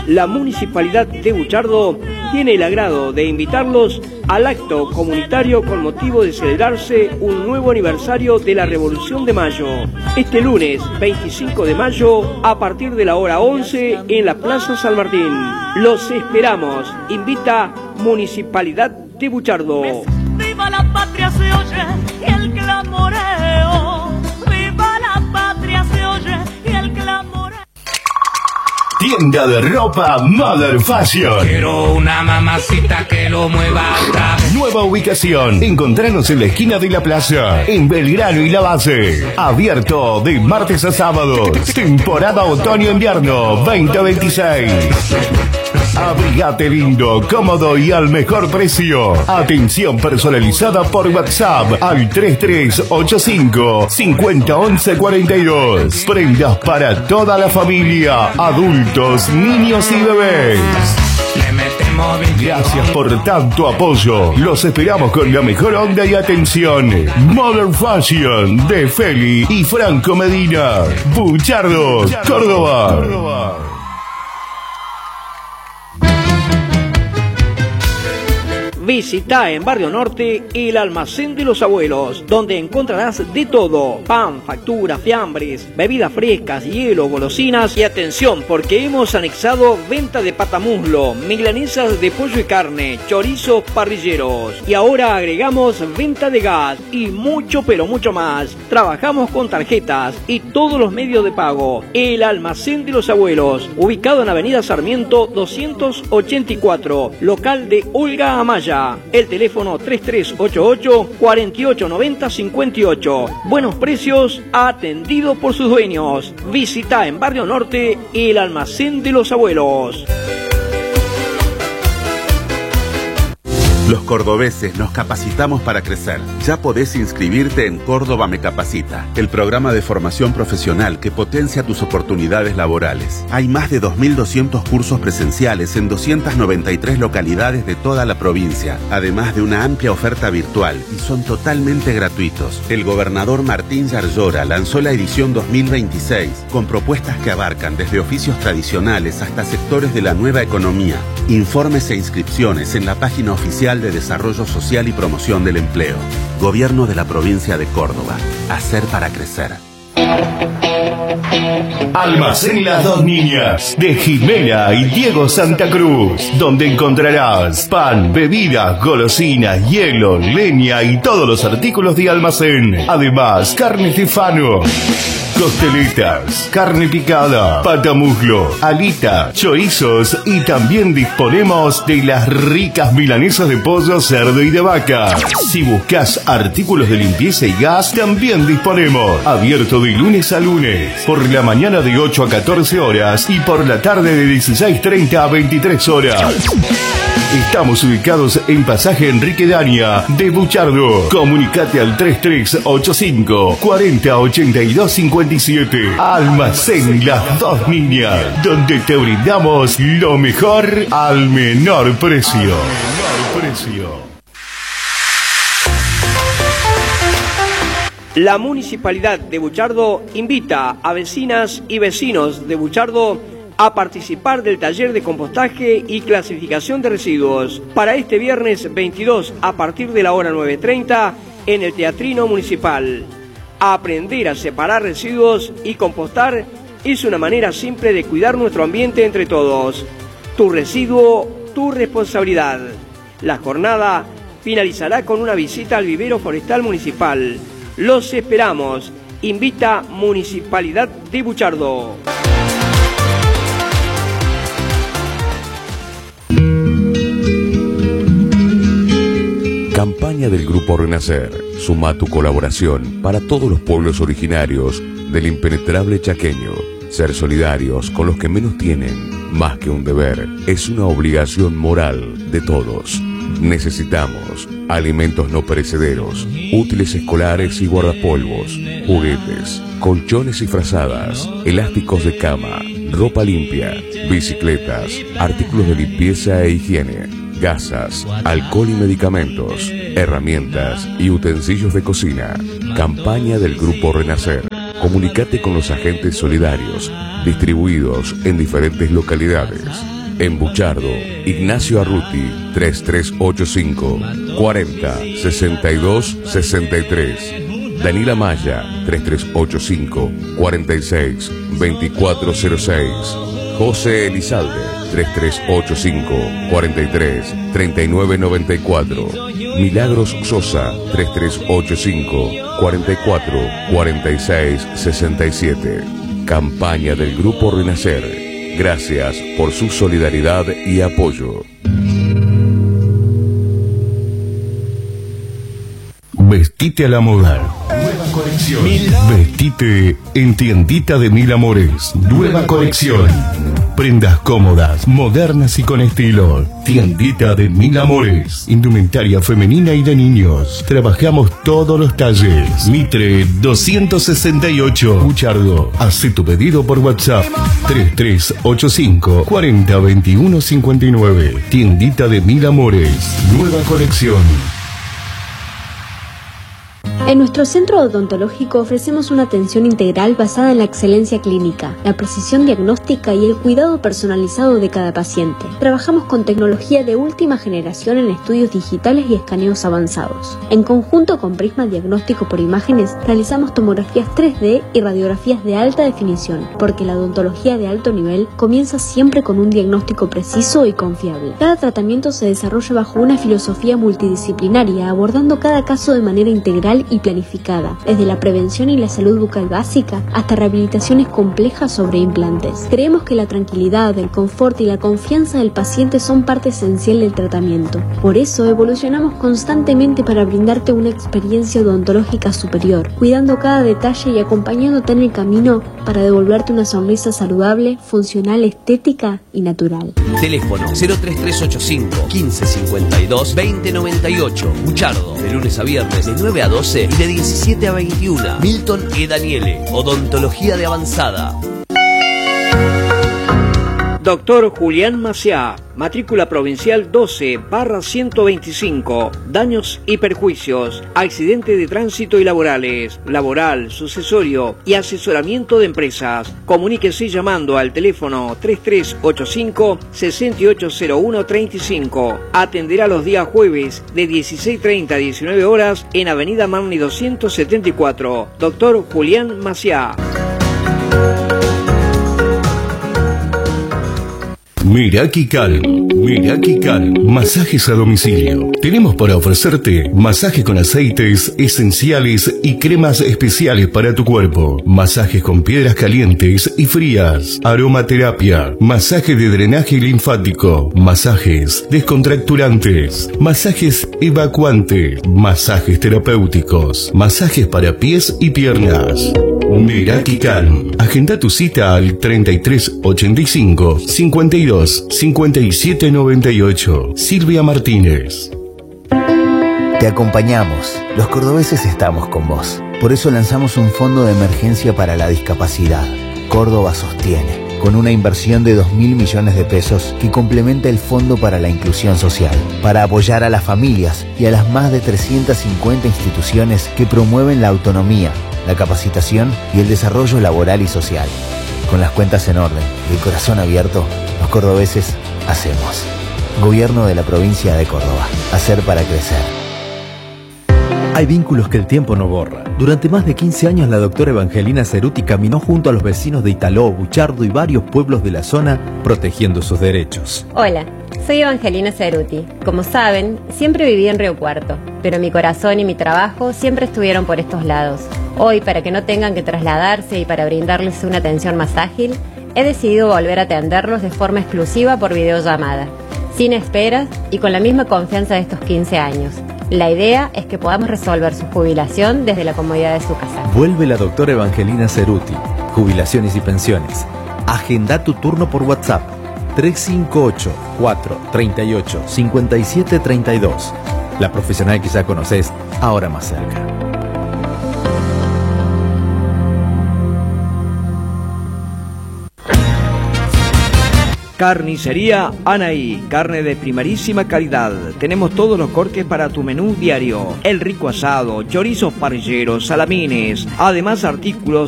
La Municipalidad de Buchardo tiene el agrado de invitarlos al acto comunitario con motivo de celebrarse un nuevo aniversario de la Revolución de Mayo. Este lunes 25 de mayo a partir de la hora 11 en la Plaza San Martín. Los esperamos. Invita Municipalidad de Buchardo. ¡Viva la patria! Se oye y el clamoreo. ¡Viva la patria! Se oye y el clamoreo. Tienda de ropa Mother Fashion. Quiero una mamacita que lo mueva otra vez. Nueva ubicación. Encontranos en la esquina de la plaza, en Belgrano y La Base. Abierto de martes a sábados. Temporada otoño-invierno 2026. Abrigate lindo, cómodo y al mejor precio. Atención personalizada por WhatsApp al 3385 501142. Prendas para toda la familia, adultos, niños y bebés. Gracias por tanto apoyo. Los esperamos con la mejor onda y atención. Modern Fashion de Feli y Franco Medina. Buchardo, Córdoba. Visita en Barrio Norte el Almacén de los Abuelos, donde encontrarás de todo: pan, facturas, fiambres, bebidas frescas, hielo, golosinas y atención, porque hemos anexado venta de patamuslo, milanesas de pollo y carne, chorizos parrilleros y ahora agregamos venta de gas y mucho pero mucho más. Trabajamos con tarjetas y todos los medios de pago. El Almacén de los Abuelos, ubicado en Avenida Sarmiento 284, local de Olga Amaya. El teléfono 3388-4890-58. Buenos precios, atendido por sus dueños. Visita en Barrio Norte el Almacén de los Abuelos. Los cordobeses nos capacitamos para crecer. Ya podés inscribirte en Córdoba Me Capacita, el programa de formación profesional que potencia tus oportunidades laborales. Hay más de 2.200 cursos presenciales en 293 localidades de toda la provincia, además de una amplia oferta virtual, y son totalmente gratuitos. El gobernador Martín Yarlora lanzó la edición 2026, con propuestas que abarcan desde oficios tradicionales hasta sectores de la nueva economía. Informes e inscripciones en la página oficial de Desarrollo Social y Promoción del Empleo. Gobierno de la Provincia de Córdoba. Hacer para crecer. Almacén Las Dos Niñas, de Jimena y Diego Santa Cruz, donde encontrarás pan, bebidas, golosinas, hielo, leña y todos los artículos de almacén. Además, carne Stefano, costeletas, carne picada, patamuslo, alita, chorizos y también disponemos de las ricas milanesas de pollo, cerdo y de vaca. Si buscas artículos de limpieza y gas, también disponemos. Abierto de lunes a lunes, por la mañana de 8 a 14 horas y por la tarde de 16:30 a 23 horas. Estamos ubicados en Pasaje Enrique Daña de Buchardo. Comunicate al 3385 408257. Almacén Las Dos Niñas, donde te brindamos lo mejor al menor precio. La Municipalidad de Buchardo invita a vecinas y vecinos de Buchardo a participar del taller de compostaje y clasificación de residuos para este viernes 22 a partir de la hora 9:30 en el Teatrino Municipal. Aprender a separar residuos y compostar es una manera simple de cuidar nuestro ambiente entre todos. Tu residuo, tu responsabilidad. La jornada finalizará con una visita al vivero forestal municipal. Los esperamos. Invita Municipalidad de Buchardo. Campaña del Grupo Renacer. Suma tu colaboración para todos los pueblos originarios del impenetrable chaqueño. Ser solidarios con los que menos tienen, más que un deber, es una obligación moral de todos. Necesitamos alimentos no perecederos, útiles escolares y guardapolvos, juguetes, colchones y frazadas, elásticos de cama, ropa limpia, bicicletas, artículos de limpieza e higiene, gasas, alcohol y medicamentos, herramientas y utensilios de cocina. Campaña del Grupo Renacer. Comunicate con los agentes solidarios, distribuidos en diferentes localidades. En Buchardo, Ignacio Arruti, 3385 40 62 63. Daniela Maya, 3385 46 2406. José Elizalde, 3385 43 3994. Milagros Sosa, 3385 44 46 67. Campaña del Grupo Renacer. Gracias por su solidaridad y apoyo. Vestite a la moda. Nueva colección. Vestite en Tiendita de Mil Amores. Nueva colección. Prendas cómodas, modernas y con estilo. Tiendita de Mil Amores. Indumentaria femenina y de niños. Trabajamos todos los talles. Mitre 268. Buchardo. Hacé tu pedido por WhatsApp. 3385 40 21 59. Tiendita de Mil Amores. Nueva colección. En nuestro centro odontológico ofrecemos una atención integral basada en la excelencia clínica, la precisión diagnóstica y el cuidado personalizado de cada paciente. Trabajamos con tecnología de última generación en estudios digitales y escaneos avanzados. En conjunto con Prisma Diagnóstico por Imágenes, realizamos tomografías 3D y radiografías de alta definición, porque la odontología de alto nivel comienza siempre con un diagnóstico preciso y confiable. Cada tratamiento se desarrolla bajo una filosofía multidisciplinaria, abordando cada caso de manera integral y planificada, desde la prevención y la salud bucal básica hasta rehabilitaciones complejas sobre implantes. Creemos que la tranquilidad, el confort y la confianza del paciente son parte esencial del tratamiento. Por eso evolucionamos constantemente para brindarte una experiencia odontológica superior, cuidando cada detalle y acompañándote en el camino para devolverte una sonrisa saludable, funcional, estética y natural. Teléfono 03385 1552 2098. Buchardo, de lunes a viernes de 9 a 12 y de 17 a 21. Milton E. Daniele, odontología de avanzada. Doctor Julián Maciá, matrícula provincial 12/125, daños y perjuicios, accidentes de tránsito y laborales, laboral, sucesorio y asesoramiento de empresas. Comuníquese llamando al teléfono 3385-680135. Atenderá los días jueves de 16:30 a 19 horas en Avenida Marni 274. Doctor Julián Maciá. Miraki Calm. Miraki Calm. Masajes a domicilio. Tenemos para ofrecerte masaje con aceites esenciales y cremas especiales para tu cuerpo. Masajes con piedras calientes y frías. Aromaterapia. Masaje de drenaje linfático. Masajes descontracturantes. Masajes evacuantes. Masajes terapéuticos. Masajes para pies y piernas. Miraki Calm. Agenda tu cita al 3385 52 57 98. Silvia Martínez. Te acompañamos. Los cordobeses estamos con vos. Por eso lanzamos un fondo de emergencia para la discapacidad. Córdoba sostiene, con una inversión de 2.000 millones de pesos que complementa el Fondo para la Inclusión Social, para apoyar a las familias y a las más de 350 instituciones que promueven la autonomía, la capacitación y el desarrollo laboral y social. Con las cuentas en orden y el corazón abierto, los cordobeses hacemos. Gobierno de la provincia de Córdoba. Hacer para crecer. Hay vínculos que el tiempo no borra. Durante más de 15 años la doctora Evangelina Ceruti caminó junto a los vecinos de Italó, Buchardo y varios pueblos de la zona protegiendo sus derechos. Hola, soy Evangelina Ceruti. Como saben, siempre viví en Río Cuarto, pero mi corazón y mi trabajo siempre estuvieron por estos lados. Hoy, para que no tengan que trasladarse y para brindarles una atención más ágil, he decidido volver a atenderlos de forma exclusiva por videollamada, sin esperas y con la misma confianza de estos 15 años. La idea es que podamos resolver su jubilación desde la comodidad de su casa. Vuelve la doctora Evangelina Ceruti. Jubilaciones y pensiones. Agenda tu turno por WhatsApp. 358-438-5732. La profesional que ya conoces, ahora más cerca. Carnicería Anaí, carne de primerísima calidad. Tenemos todos los cortes para tu menú diario. El rico asado, chorizos parrilleros, salamines, además artículos